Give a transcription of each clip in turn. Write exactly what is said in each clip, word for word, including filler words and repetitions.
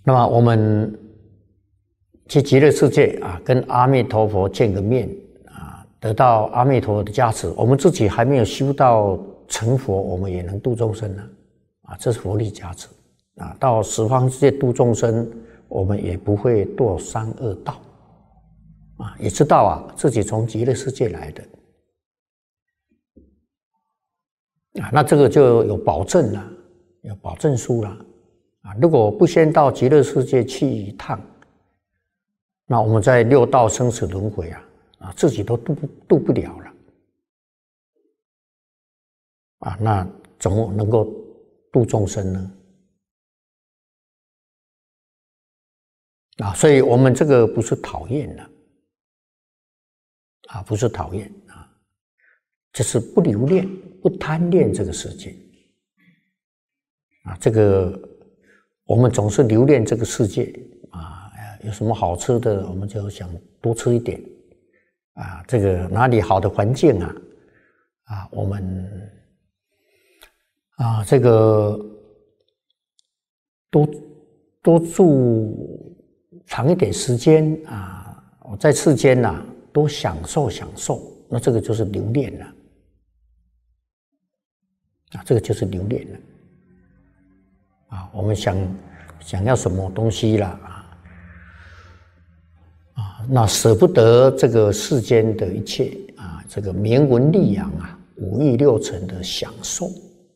那么我们去极乐世界啊，跟阿弥陀佛见个面啊，得到阿弥陀佛的加持。我们自己还没有修到成佛，我们也能度众生呢，啊，这是佛力加持啊。到十方世界度众生，我们也不会堕三恶道啊，也知道啊自己从极乐世界来的啊，那这个就有保证了，有保证书了啊。如果不先到极乐世界去一趟，那我们在六道生死轮回啊，啊，自己都度不度不了了，啊，那怎么能够度众生呢？啊，所以我们这个不是讨厌了，啊，不是讨厌啊，这是不留恋、不贪恋这个世界，啊，这个我们总是留恋这个世界啊。有什么好吃的，我们就想多吃一点啊。这个哪里好的环境啊，啊，我们啊，这个多多住长一点时间啊，我在世间呐、啊，多享受享受，那这个就是留恋了啊，这个就是留恋了啊。我们想想要什么东西啦啊。啊，那舍不得这个世间的一切啊，这个名闻利养啊，五欲六尘的享受，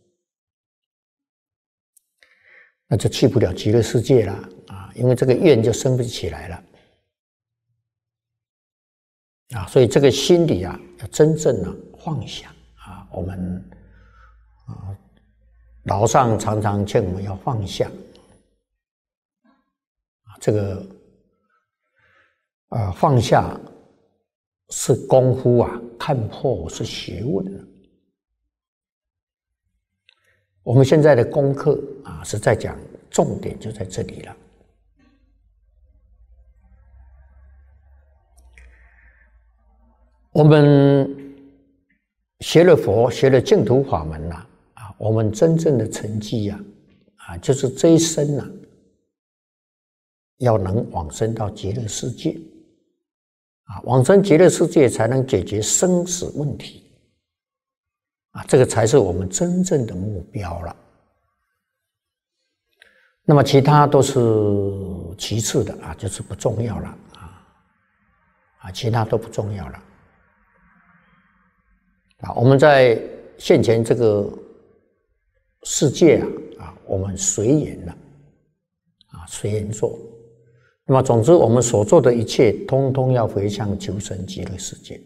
那就去不了极乐世界了啊，因为这个愿就生不起来了啊，所以这个心里啊，要真正的放下啊，我们啊，老上常常劝我们要放下啊，这个。啊，放下是功夫啊，看破是学问了。我们现在的功课啊，是在讲重点就在这里了。我们学了佛，学了净土法门了啊，我们真正的成绩呀，啊，就是这一生呐，要能往生到极乐世界。啊，往生极乐世界才能解决生死问题，啊，这个才是我们真正的目标了。那么其他都是其次的啊，就是不重要了啊，啊，其他都不重要了。啊，我们在现前这个世界啊，啊，我们随缘了，啊，随缘做。那么，总之，我们所做的一切，通通要回向求生极乐世界。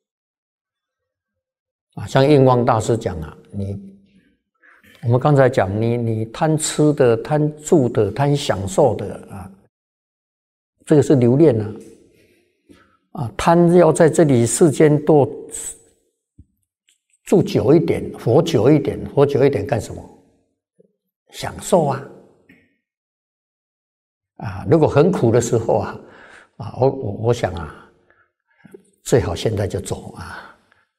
啊，像印光大师讲啊，你，我们刚才讲，你你贪吃的、贪住的、贪享受的啊，这个是留恋啊，啊，贪要在这里世间多住久一点，活久一点，活久一点干什么？享受啊。啊，如果很苦的时候啊，啊，我我我想啊，最好现在就走啊，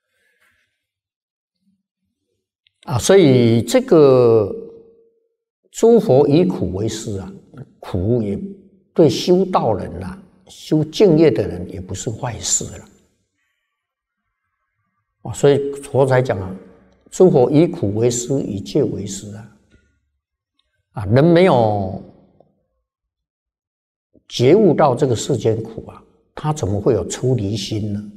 啊，所以这个诸佛以苦为师啊，苦也对修道人呐、啊、修净业的人也不是坏事了，啊，所以佛才讲啊，诸佛以苦为师，以戒为师啊，啊，人没有觉悟到这个世间苦啊，他怎么会有出离心呢？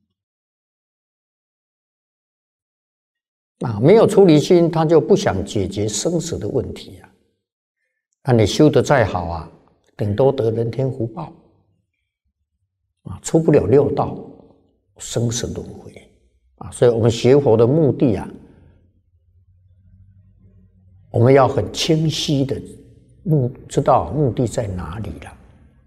啊，没有出离心，他就不想解决生死的问题啊。那你修得再好啊，顶多得人天福报啊，出不了六道生死轮回啊。所以我们学佛的目的啊，我们要很清晰的目知道目的在哪里了。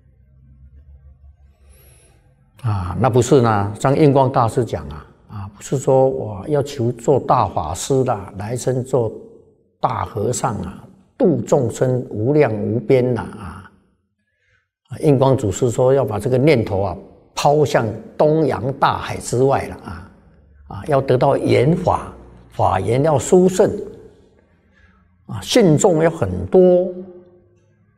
啊，那不是呢？像印光大师讲啊，啊，不是说我要求做大法师啦，来生做大和尚啊，度众生无量无边呐啊！印光祖师说要把这个念头啊抛向东洋大海之外了啊啊，要得到言法，法言要殊胜啊，信众要很多